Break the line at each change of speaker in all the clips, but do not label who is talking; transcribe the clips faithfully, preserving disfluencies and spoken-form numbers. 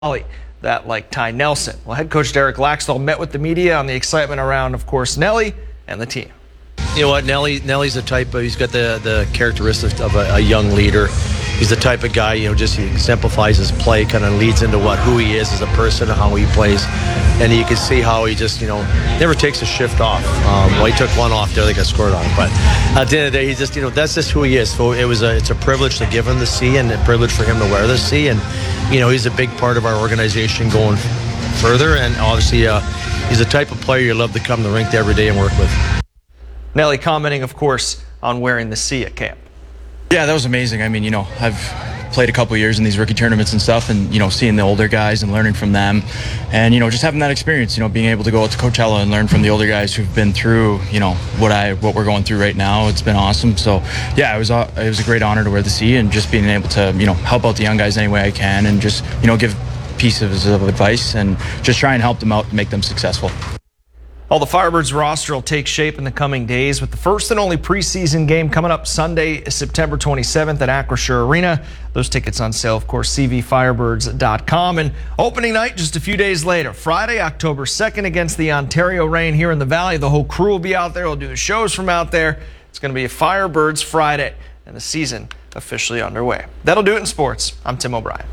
that like Ty Nelson. Well, head coach Derek Laxdal met with the media on the excitement around, of course, Nelly and the team.
You know what, Nelly? Nelly's the type of, he's got the, the characteristics of a, a young leader. He's the type of guy, you know, just he exemplifies his play, kind of leads into what who he is as a person and how he plays. And you can see how he just, you know, never takes a shift off. Um, well, he took one off there, they got scored on. But at the end of the day, he just, you know, that's just who he is. So it was a, it's a privilege to give him the C and a privilege for him to wear the C. And, you know, he's a big part of our organization going further. And obviously, uh, he's the type of player you love to come to the rink every day and work with.
Nelly commenting, of course, on wearing the C at camp.
Yeah, that was amazing. I mean, you know, I've played a couple years in these rookie tournaments and stuff, and, you know, seeing the older guys and learning from them, and, you know, just having that experience, you know, being able to go out to Coachella and learn from the older guys who've been through, you know, what I what we're going through right now. It's been awesome. So, yeah, it was a, it was a great honor to wear the C, and just being able to, you know, help out the young guys any way I can, and just, you know, give pieces of advice and just try and help them out and make them successful.
Well, the Firebirds roster will take shape in the coming days with the first and only preseason game coming up Sunday, September twenty-seventh at Acrisure Arena. Those tickets on sale, of course, c v firebirds dot com. And opening night just a few days later, Friday, October second against the Ontario Reign here in the Valley. The whole crew will be out there. We'll do the shows from out there. It's going to be a Firebirds Friday, and the season officially underway. That'll do it in sports. I'm Tim O'Brien.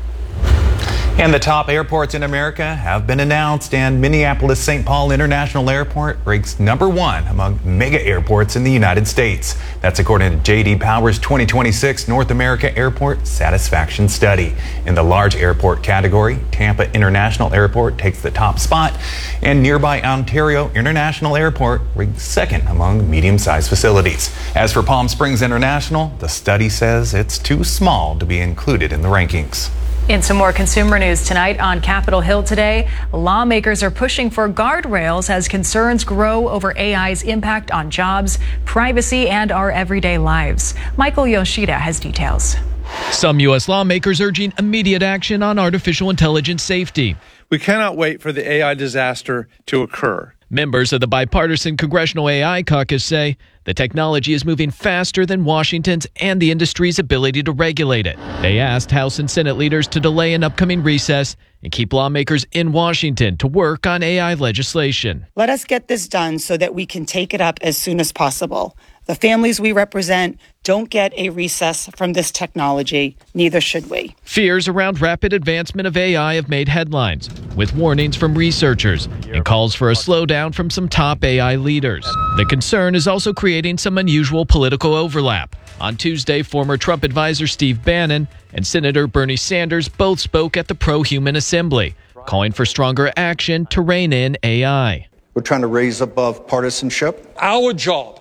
And the top airports in America have been announced, and Minneapolis-Saint Paul International Airport ranks number one among mega airports in the United States. That's according to J D Power's twenty twenty-six North America Airport Satisfaction Study. In the large airport category, Tampa International Airport takes the top spot, and nearby Ontario International Airport ranks second among medium-sized facilities. As for Palm Springs International, the study says it's too small to be included in the rankings.
In some more consumer news tonight on Capitol Hill today, lawmakers are pushing for guardrails as concerns grow over A I's impact on jobs, privacy, and our everyday lives. Michael Yoshida has details.
Some U S lawmakers urging immediate action on artificial intelligence safety.
We cannot wait for the A I disaster to occur.
Members of the bipartisan Congressional A I Caucus say the technology is moving faster than Washington's and the industry's ability to regulate it. They asked House and Senate leaders to delay an upcoming recess and keep lawmakers in Washington to work on A I legislation.
Let us get this done so that we can take it up as soon as possible. The families we represent don't get a recess from this technology, neither should we.
Fears around rapid advancement of A I have made headlines, with warnings from researchers and calls for a slowdown from some top A I leaders. The concern is also creating some unusual political overlap. On Tuesday, former Trump advisor Steve Bannon and Senator Bernie Sanders both spoke at the Pro-Human Assembly, calling for stronger action to rein in A I.
We're trying to raise above partisanship.
Our job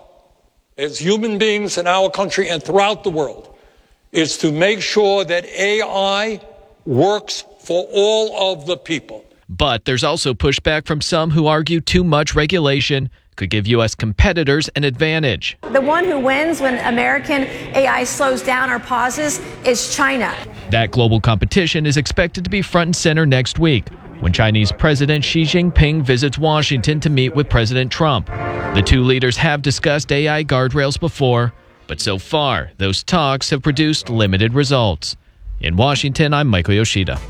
as human beings in our country and throughout the world is to make sure that A I works for all of the people.
But there's also pushback from some who argue too much regulation could give U S competitors an advantage.
The one who wins when American A I slows down or pauses is China.
That global competition is expected to be front and center next week when Chinese President Xi Jinping visits Washington to meet with President Trump. The two leaders have discussed A I guardrails before, but so far, those talks have produced limited results. In Washington, I'm Michael Yoshida.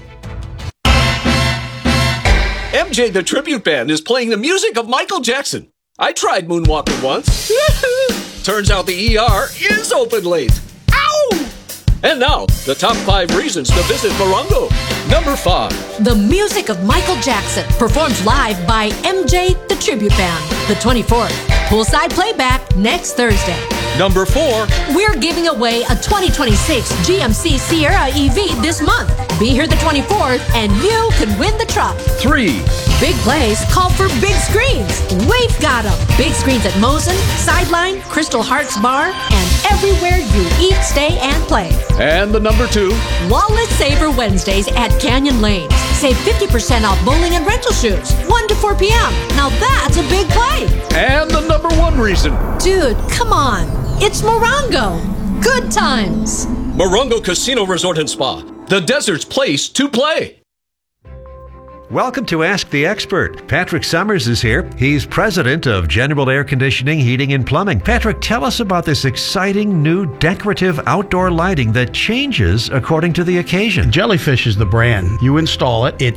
M J the Tribute Band is playing the music of Michael Jackson. I tried moonwalking once. Turns out the E R is open late. Ow! And now, the top five reasons to visit Morongo. Number five.
The music of Michael Jackson, performed live by M J the Tribute Band, the twenty-fourth. Poolside playback next Thursday.
Number four.
We're giving away a twenty twenty-six G M C Sierra E V this month. Be here the twenty-fourth and you can win the truck.
Three.
Big plays call for big screens. We've got them. Big screens at Mosen, Sideline, Crystal Hearts Bar, and everywhere you eat, stay, and play.
And the number two.
Wallet Saver Wednesdays at Canyon Lanes. Save fifty percent off bowling and rental shoes. one to four p.m. Now that's a big play.
And the number one reason.
Dude, come on. It's Morongo. Good times.
Morongo Casino Resort and Spa. The desert's place to play.
Welcome to Ask the Expert. Patrick Summers is here. He's president of General Air Conditioning, Heating, and Plumbing. Patrick, tell us about this exciting new decorative outdoor lighting that changes according to the occasion.
Jellyfish is the brand. You install it. It